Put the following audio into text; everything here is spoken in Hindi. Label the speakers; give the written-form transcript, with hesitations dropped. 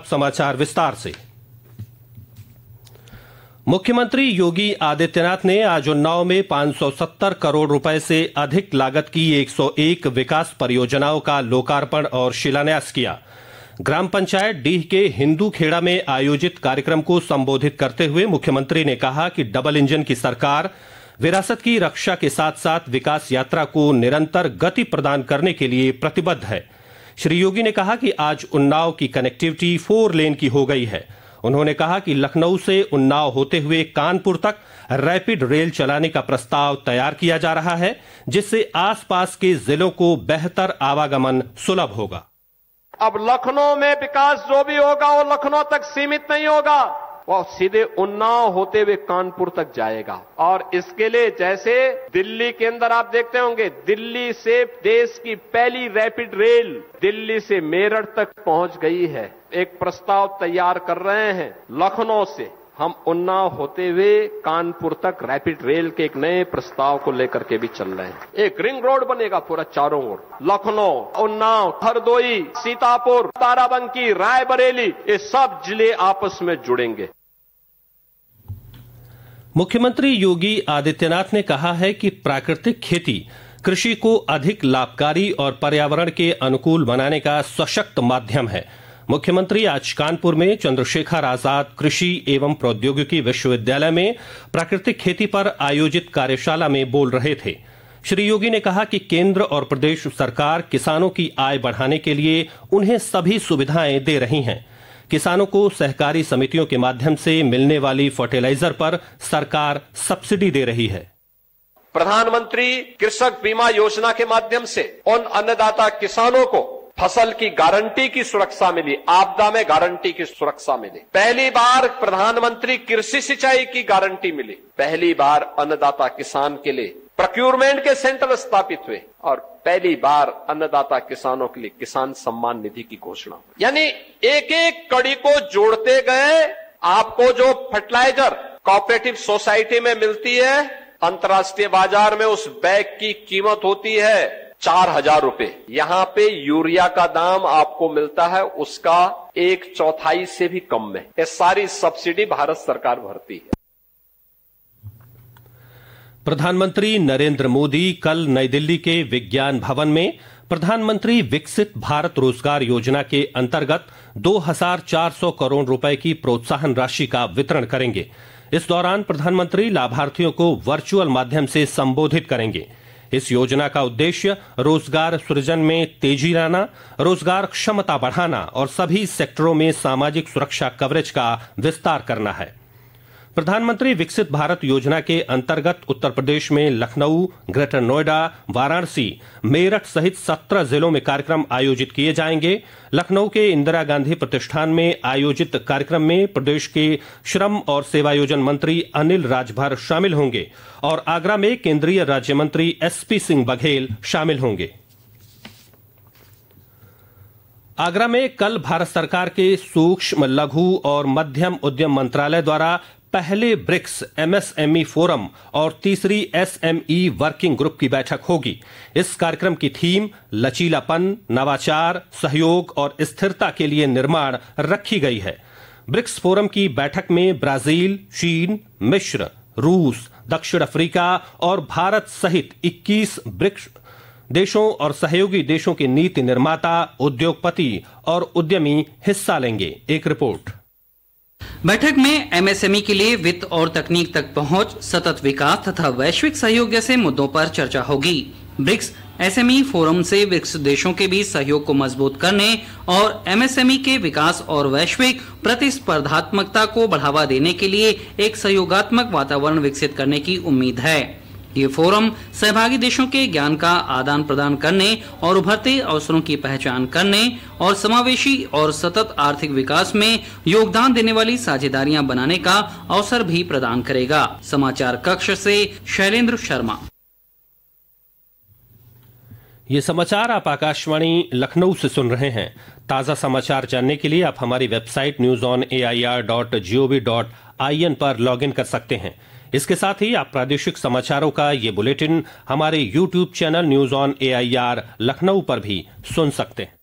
Speaker 1: समाचार विस्तार से। मुख्यमंत्री योगी आदित्यनाथ ने आज उन्नाव में 570 करोड़ रुपए से अधिक लागत की 101 विकास परियोजनाओं का लोकार्पण और शिलान्यास किया। ग्राम पंचायत डीह के हिंदू खेड़ा में आयोजित कार्यक्रम को संबोधित करते हुए मुख्यमंत्री ने कहा कि डबल इंजन की सरकार विरासत की रक्षा के साथ साथ विकास यात्रा को निरंतर गति प्रदान करने के लिए प्रतिबद्ध है। श्री योगी ने कहा कि आज उन्नाव की कनेक्टिविटी 4 लेन की हो गई है। उन्होंने कहा कि लखनऊ से उन्नाव होते हुए कानपुर तक रैपिड रेल चलाने का प्रस्ताव तैयार किया जा रहा है, जिससे आसपास के जिलों को बेहतर आवागमन सुलभ होगा।
Speaker 2: अब लखनऊ में विकास जो भी होगा वो लखनऊ तक सीमित नहीं होगा, वो सीधे उन्नाव होते हुए कानपुर तक जाएगा। और इसके लिए जैसे दिल्ली के अंदर आप देखते होंगे, दिल्ली से देश की पहली रैपिड रेल दिल्ली से मेरठ तक पहुंच गई है। एक प्रस्ताव तैयार कर रहे हैं, लखनऊ से हम उन्नाव होते हुए कानपुर तक रैपिड रेल के एक नए प्रस्ताव को लेकर के भी चल रहे हैं। एक रिंग रोड बनेगा पूरा चारों ओर, लखनऊ, उन्नाव, हरदोई, सीतापुर, बाराबंकी, रायबरेली, ये सब जिले आपस में जुड़ेंगे।
Speaker 1: मुख्यमंत्री योगी आदित्यनाथ ने कहा है कि प्राकृतिक खेती कृषि को अधिक लाभकारी और पर्यावरण के अनुकूल बनाने का सशक्त माध्यम है। मुख्यमंत्री आज कानपुर में चंद्रशेखर आजाद कृषि एवं प्रौद्योगिकी विश्वविद्यालय में प्राकृतिक खेती पर आयोजित कार्यशाला में बोल रहे थे। श्री योगी ने कहा कि केंद्र और प्रदेश सरकार किसानों की आय बढ़ाने के लिए उन्हें सभी सुविधाएं दे रही हैं। किसानों को सहकारी समितियों के माध्यम से मिलने वाली फर्टिलाइजर पर सरकार सब्सिडी दे रही है।
Speaker 2: प्रधानमंत्री कृषक बीमा योजना के माध्यम से उन अन्नदाता किसानों को फसल की गारंटी की सुरक्षा मिली, आपदा में गारंटी की सुरक्षा मिली। पहली बार प्रधानमंत्री कृषि सिंचाई की गारंटी मिली। पहली बार अन्नदाता किसान के लिए प्रोक्योरमेंट के सेंटर स्थापित हुए और पहली बार अन्नदाता किसानों के लिए किसान सम्मान निधि की घोषणा। यानी एक एक कड़ी को जोड़ते गए आपको जो फर्टिलाइजर कोऑपरेटिव सोसाइटी में मिलती है, अंतर्राष्ट्रीय बाजार में उस बैग की कीमत होती है 4,000 रुपए। यहां पे यूरिया का दाम आपको मिलता है उसका 1/4 से भी कम में। ये सारी सब्सिडी भारत सरकार भरती है।
Speaker 1: प्रधानमंत्री नरेंद्र मोदी कल नई दिल्ली के विज्ञान भवन में प्रधानमंत्री विकसित भारत रोजगार योजना के अंतर्गत 2,400 करोड़ रुपए की प्रोत्साहन राशि का वितरण करेंगे। इस दौरान प्रधानमंत्री लाभार्थियों को वर्चुअल माध्यम से संबोधित करेंगे। इस योजना का उद्देश्य रोजगार सृजन में तेजी लाना, रोजगार क्षमता बढ़ाना और सभी सेक्टरों में सामाजिक सुरक्षा कवरेज का विस्तार करना है। प्रधानमंत्री विकसित भारत योजना के अंतर्गत उत्तर प्रदेश में लखनऊ, ग्रेटर नोएडा, वाराणसी, मेरठ सहित 17 जिलों में कार्यक्रम आयोजित किए जाएंगे। लखनऊ के इंदिरा गांधी प्रतिष्ठान में आयोजित कार्यक्रम में प्रदेश के श्रम और सेवायोजन मंत्री अनिल राजभर शामिल होंगे और आगरा में केंद्रीय राज्य मंत्री एसपी सिंह बघेल शामिल होंगे। आगरा में कल भारत सरकार के सूक्ष्म, लघु और मध्यम उद्यम मंत्रालय द्वारा पहले ब्रिक्स एमएसएमई फोरम और तीसरी एसएमई वर्किंग ग्रुप की बैठक होगी। इस कार्यक्रम की थीम लचीलापन, नवाचार, सहयोग और स्थिरता के लिए निर्माण रखी गई है। ब्रिक्स फोरम की बैठक में ब्राजील, चीन, मिस्र, रूस, दक्षिण अफ्रीका और भारत सहित 21 ब्रिक्स देशों और सहयोगी देशों के नीति निर्माता, उद्योगपति और उद्यमी हिस्सा लेंगे। एक रिपोर्ट।
Speaker 3: बैठक में एमएसएमई के लिए वित्त और तकनीक तक पहुंच, सतत विकास तथा वैश्विक सहयोग जैसे मुद्दों पर चर्चा होगी। ब्रिक्स एसएमई फोरम से ब्रिक्स देशों के बीच सहयोग को मजबूत करने और एमएसएमई के विकास और वैश्विक प्रतिस्पर्धात्मकता को बढ़ावा देने के लिए एक सहयोगात्मक वातावरण विकसित करने की उम्मीद है। ये फोरम सहभागी देशों के ज्ञान का आदान प्रदान करने और उभरते अवसरों की पहचान करने और समावेशी और सतत आर्थिक विकास में योगदान देने वाली साझेदारियां बनाने का अवसर भी प्रदान करेगा। समाचार कक्ष से शैलेंद्र शर्मा।
Speaker 1: ये समाचार आप आकाशवाणी लखनऊ से सुन रहे हैं। ताजा समाचार जानने के लिए आप हमारी वेबसाइट newsonair.gov.in पर लॉगिन कर सकते हैं। इसके साथ ही आप प्रादेशिक समाचारों का ये बुलेटिन हमारे YouTube channel news on AIR Lucknow पर भी सुन सकते हैं।